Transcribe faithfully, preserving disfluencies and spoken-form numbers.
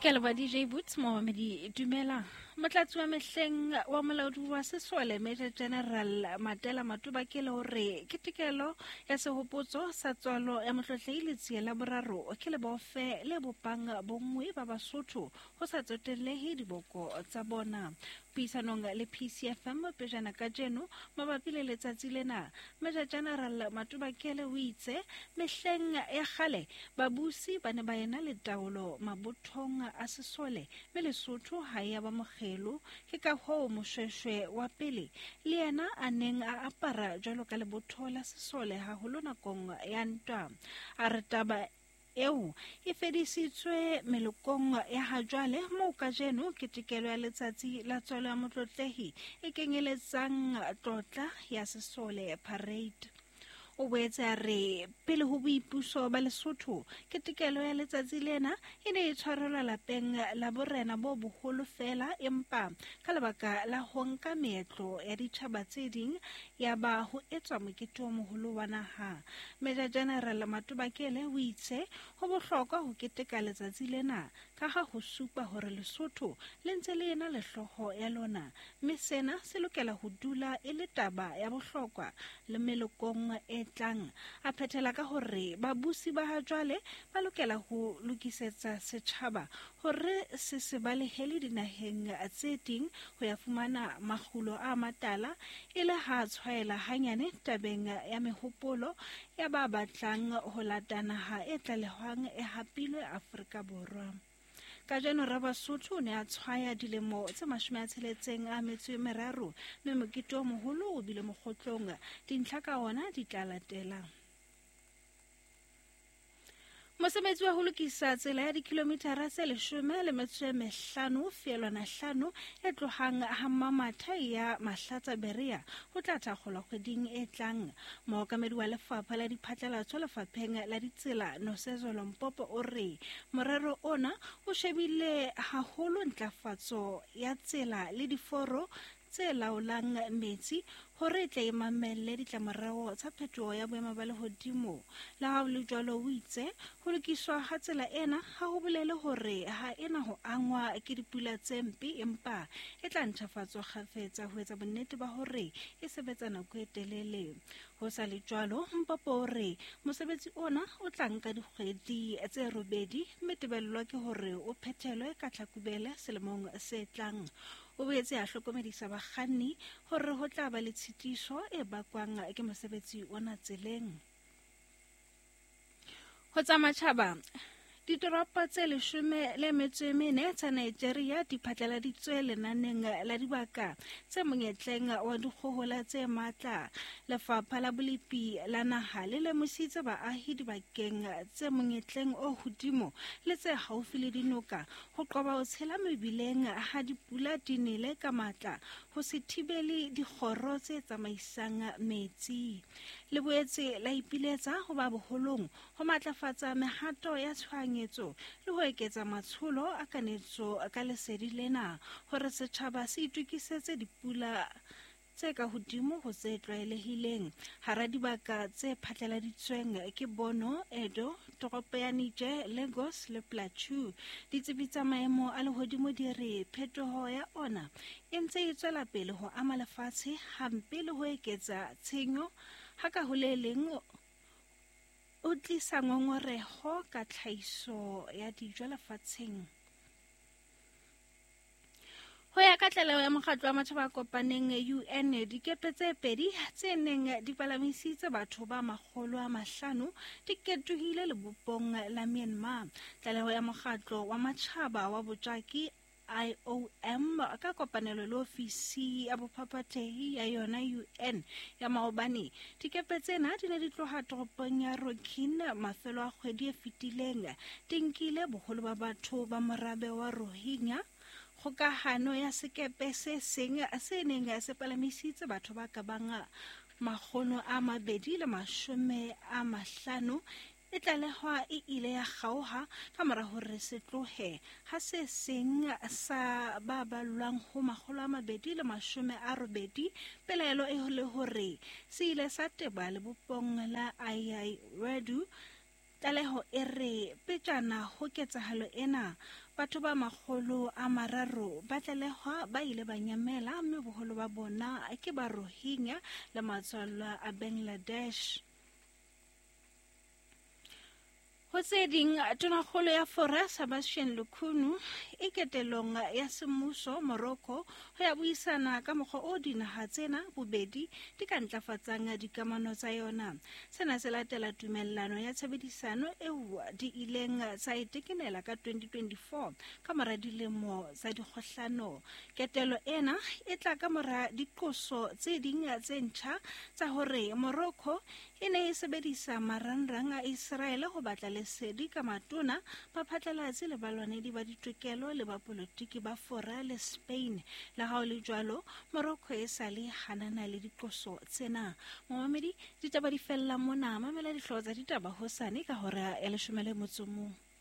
Ke leba D J Boots Mohamedi dumela motlatsi wa mehleng wa molaodi wa Sesole Major General Matela Matuba ke le hore ke tikelo ya sehopotso sa tswalo ya mohlotlehi le tsiela boraro ke le bofe le bopang bongwe ba Basotho ho sa tsotellehe diboko tsa bona puisanong le P C F M pejana ka jeno mabapi le letsatsi lena Major General Matuba ke le o itse mehleng ya kgale babusi ba ne ba ena le taolo mabothong a Sesole me Lesotho ha ya ba mogelo ke ka ho moshweshwe wa pele le yena a neng a apara jalo ka lebotho la Sesole ha holo nakong ya ntwa a re taba eo e fedisitswe melokong ya hajwale mo ka jeno ke tikelo ya letsatsi la tswalo ya motlotlehi e kenyeletsang tlotla ya Sesole parade o boetse a re pele ho boipuso ba Lesotho ke tikelo ya letsatsi lena e ne e tshwarelwa lapeng la borena bo boholo fela empa ka lebaka la ho nka meetlo ya ditjhaba tse ding ya ba ho etswa mokete o moholo wa naha Major General Matubakele o itse ho bohlokwa ho keteka letsatsi lena ka ha ho supa hore Lesotho le ntse le ena lehloho ya lona mme sena se lokela ho dula e le taba ya bohlokwa le melokong e tlang a phethela ka hore babusi ba ha jwale ba lokela ho lokisetsa setjhaba hore se se balehele dinaheng tse ding ho ya fumana makgulo a matala e le ha tshwaela hanyane tabeng ya mehopolo ya ba batlang ho latana ha e tlalehwang e hapilwe Afrika Borwa ka jeno ra Basotho ne a tshwaya dilemo tse mashome a tsheletseng a metso e meraro mme mokete o moholo o bile mokgotlong dintlha ka ona di tla latela Mosebetsi wa ho lokisa tsela ya dikilometara tse leshome le metso e mehlano feelwana hlano e tlohang Hammamatha ya Mahlatsa Beria ho tla thakgolwa kgweding e tlang mookamedi wa lefapha la diphatlalatso lefapheng la ditsela Nosezolo Mpopo o re morero ona o shebile haholo ntlafatso ya tsela le diforo tse laolang metsi hore tle e mamelle ditlamorao tsa phetoho ya boemo ba lehodimo la ha le jwalo o itse ho lokiswa ha tsela ena ha ho bolele hore ha ena ho angwa ke dipula tse mpe empa e tla ntjhafatswa kgafetsa ho etsa bonnete ba hore e sebetsa nako e telele ho sa le jwalo Mpopo re mosebetsi ona o tla nka dikgwedi tse robedi mme tebellwa ke hore o phethelwe ka Tlhakubele selemong se tlang o boetse a hlokomedisa bakganni hore ho tla ba le tshitiso e bakwang ke mosebetsi ona tseleng ho tsa matjhaba Ditoropo tse leshome le metso e mene tsa Nigeria di phatlaladitswe lenaneng la dibaka tse monyetleng wa dikgohola tse matla lefapha la bolepi la naha le lemositse baahi dibakeng tse monyetleng o hodimo le tse haufi le dinoka ho qoba ho tshela mebileng ha dipula di nele ka matla ho se thibele dikgoro tse tsamaisang metsi le boetse la ipiletsa ho ba boholong ho matlafatsa mehato ya tshwanyetso le ho eketsa matsholo a kanetso ka lesedi lena hore setjhaba se itukisetse dipula tse ka hodimo ho tse tlwaelehileng hara dibaka tse phatlaladitsweng ke Bono, Edo, toropo ya Niger, Lagos le Plateau ditsebi tsa maemo a lehodimo di re phetoho ya ona e ntse e tswela pele ho ama lefatshe hampe le ho eketsa tshenyo ha ka ho le leng o tlisa ngongoreho ka tlhahiso ya dijo lefatsheng ho ya ka tlaleho ya mokgatlo wa matjhaba a kopaneng U N dikepe tse pedi tse neng di palamisitse batho ba makgolo a mahlano di ketohile lebopong la Myanmar tlaleho ya mokgatlo wa matjhaba wa botjaki I O M ka kopanelo le ofisi ya bophapathehi ya yona U N ya maobane dikepe tsena di ne di tloha toropong ya Rakhine mafelo a kgwedi e fetileng di nkile boholo ba batho ba morabe wa Rohingya kgokahano ya sekepe se seng se neng se palamisitse batho ba ka bang makgolo a mabedi le mashome a mahlano e tlalehwa e ile ya kgaoha ka mora hore se tlohe ha se seng sa ba balwang ho makgolo a mabedi le mashome a robedi pelaelo e le hore se ile sa teba lebopong la Ai Ai Wedu Tlaleho e re petjana ho ketsahalo ena batho ba makgolo a mararo ba tlalehwa ba ile ba nyamela mme boholo ba bona ke ba Rohingya le matswalla a Bangladesh. Ho tse ding tonakgolo ya Fora Sebastian Lekhunu e ketelong ya semmuso Morocco ho ya buisana ka mokgwa o dinaha tsena bobedi di ka ntlafatsang dikamano tsa yona. Sena se latela tumellano ya tshebedisano eo di ileng tsa itekenela ka twenty twenty-four ka mora dilemo tsa dikgohlano. Ketelo ena e tla ka mora diqoso tse ding tse ntjha tsa hore Morocco e ne e sebedisa marangrang a Israel ho batla lesedi ka matona ba phatlalatsi le balwanedi ba ditokelo le ba politiki ba Fora le Spain. Le ha o le jwalo, Morocco e sa le hanana le diqoso tsena. Momamedi ditaba di fella mona, mamela dihlooho tsa ditaba hosane ka hora ya leshome le motso o mong.